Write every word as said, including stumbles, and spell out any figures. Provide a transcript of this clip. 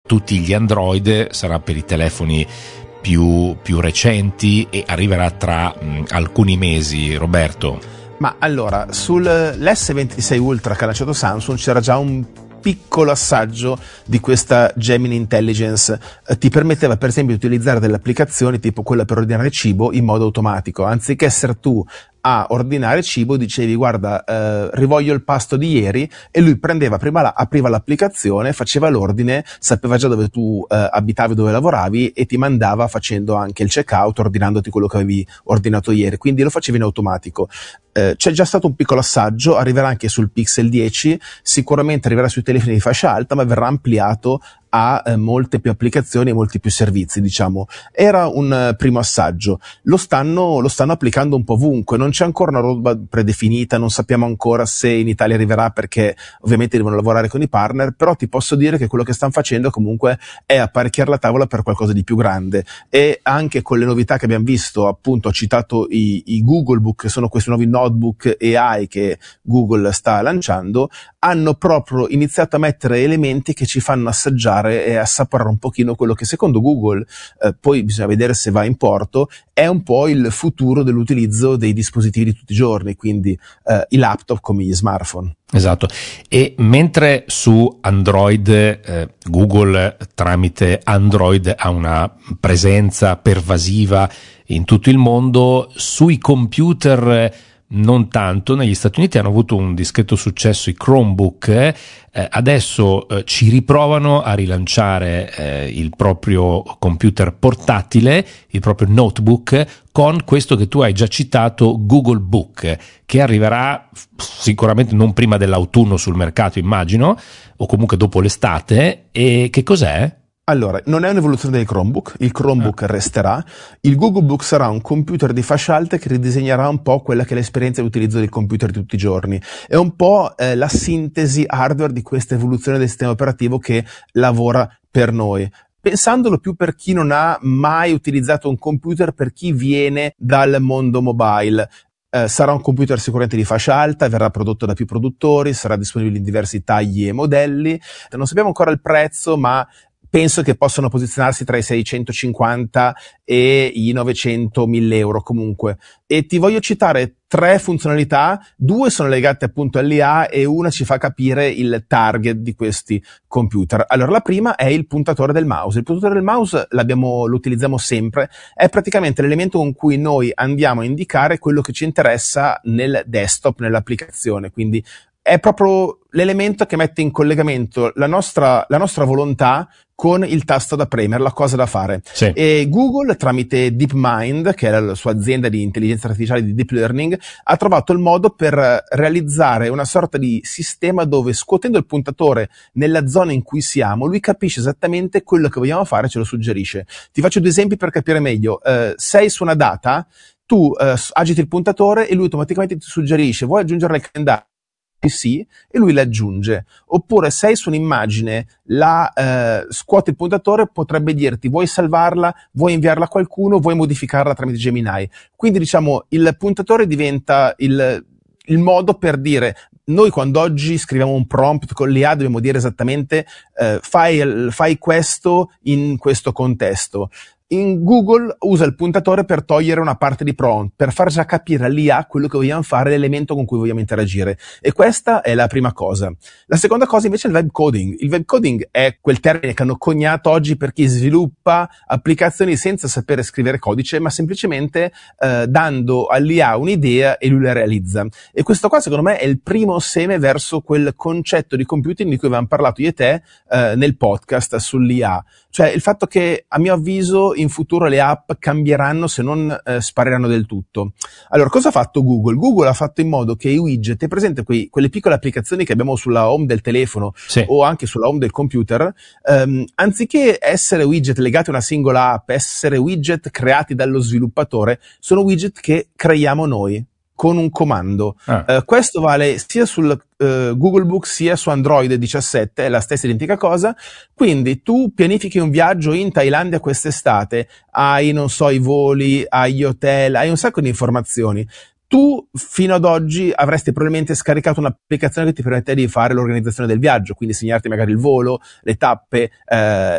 tutti gli Android, sarà per i telefoni più, più recenti e arriverà tra mh, alcuni mesi, Roberto. Ma allora, sull'esse ventisei Ultra che ha lanciato Samsung c'era già un piccolo assaggio di questa Gemini Intelligence. Eh, ti permetteva per esempio di utilizzare delle applicazioni tipo quella per ordinare cibo in modo automatico, anziché essere tu a ordinare cibo, dicevi guarda eh, rivoglio il pasto di ieri, e lui prendeva prima la, apriva l'applicazione, faceva l'ordine, sapeva già dove tu eh, abitavi, dove lavoravi, e ti mandava facendo anche il checkout, ordinandoti quello che avevi ordinato ieri, quindi lo facevi in automatico. Eh, c'è già stato un piccolo assaggio, arriverà anche sul Pixel dieci, sicuramente arriverà sui telefoni di fascia alta, ma verrà ampliato a eh, molte più applicazioni e molti più servizi, diciamo. Era un eh, primo assaggio. Lo stanno, lo stanno applicando un po' ovunque, non c'è ancora una roadmap predefinita, non sappiamo ancora se in Italia arriverà, perché ovviamente devono lavorare con i partner, però ti posso dire che quello che stanno facendo comunque è apparecchiare la tavola per qualcosa di più grande. E anche con le novità che abbiamo visto, appunto ho citato i, i Google Book, che sono questi nuovi notebook A I che Google sta lanciando, hanno proprio iniziato a mettere elementi che ci fanno assaggiare e assaporare un pochino quello che secondo Google, eh, poi bisogna vedere se va in porto, è un po' il futuro dell'utilizzo dei dispositivi di tutti i giorni, quindi eh, i laptop come gli smartphone. Esatto. E mentre su Android eh, Google tramite Android ha una presenza pervasiva in tutto il mondo, sui computer non tanto. Negli Stati Uniti hanno avuto un discreto successo i Chromebook, eh, adesso eh, ci riprovano a rilanciare eh, il proprio computer portatile, il proprio notebook, con questo che tu hai già citato, Google Book, che arriverà sicuramente non prima dell'autunno sul mercato, immagino, o comunque dopo l'estate. E che cos'è? Allora, non è un'evoluzione del Chromebook, il Chromebook ah. resterà, il Google Book sarà un computer di fascia alta che ridisegnerà un po' quella che è l'esperienza di utilizzo del computer di tutti i giorni. È un po' eh, la sintesi hardware di questa evoluzione del sistema operativo che lavora per noi. Pensandolo più per chi non ha mai utilizzato un computer, per chi viene dal mondo mobile. Eh, sarà un computer sicuramente di fascia alta, verrà prodotto da più produttori, sarà disponibile in diversi tagli e modelli. Non sappiamo ancora il prezzo, ma penso che possano posizionarsi tra i seicentocinquanta e i novecento mille euro comunque. E ti voglio citare tre funzionalità, due sono legate appunto all'I A e una ci fa capire il target di questi computer. Allora, la prima è il puntatore del mouse. Il puntatore del mouse l'abbiamo, lo utilizziamo sempre, è praticamente l'elemento con cui noi andiamo a indicare quello che ci interessa nel desktop, nell'applicazione, quindi è proprio l'elemento che mette in collegamento la nostra, la nostra volontà con il tasto da premere, la cosa da fare. Sì. E Google, tramite DeepMind, che è la sua azienda di intelligenza artificiale di deep learning, ha trovato il modo per realizzare una sorta di sistema dove, scuotendo il puntatore nella zona in cui siamo, lui capisce esattamente quello che vogliamo fare e ce lo suggerisce. Ti faccio due esempi per capire meglio. Uh, sei su una data, tu uh, agiti il puntatore e lui automaticamente ti suggerisce: vuoi aggiungere il calendario? Sì, e lui le aggiunge. Oppure sei su un'immagine, la eh, scuoti il puntatore, potrebbe dirti: vuoi salvarla, vuoi inviarla a qualcuno, vuoi modificarla tramite Gemini. Quindi diciamo il puntatore diventa il, il modo per dire: noi quando oggi scriviamo un prompt con l'I A dobbiamo dire esattamente eh, fai, fai questo in questo contesto. In Google usa il puntatore per togliere una parte di prompt, per far già capire all'I A quello che vogliamo fare, l'elemento con cui vogliamo interagire. E questa è la prima cosa. La seconda cosa invece è il web coding. Il web coding è quel termine che hanno coniato oggi per chi sviluppa applicazioni senza sapere scrivere codice, ma semplicemente eh, dando all'I A un'idea e lui la realizza. E questo qua secondo me è il primo seme verso quel concetto di computing di cui avevamo parlato io e te eh, nel podcast sull'I A. Cioè il fatto che, a mio avviso, in futuro le app cambieranno, se non eh, spariranno del tutto. Allora, cosa ha fatto Google? Google ha fatto in modo che i widget, è presente quei, quelle piccole applicazioni che abbiamo sulla home del telefono, sì, o anche sulla home del computer, ehm, anziché essere widget legati a una singola app, essere widget creati dallo sviluppatore, sono widget che creiamo noi con un comando. Ah. Uh, questo vale sia sul uh, Google Book sia su Android diciassette, è la stessa identica cosa. Quindi tu pianifichi un viaggio in Thailandia quest'estate, hai, non so, i voli, hai gli hotel, hai un sacco di informazioni. Tu fino ad oggi avresti probabilmente scaricato un'applicazione che ti permette di fare l'organizzazione del viaggio, quindi segnarti magari il volo, le tappe, eh,